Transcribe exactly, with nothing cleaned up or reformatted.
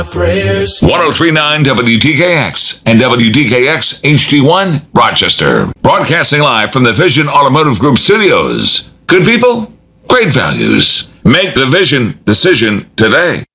Prayers. ten thirty-nine W T K X and W T K X H D one, Rochester. Broadcasting live from the Vision Automotive Group studios. Good people, great values. Make the Vision decision today.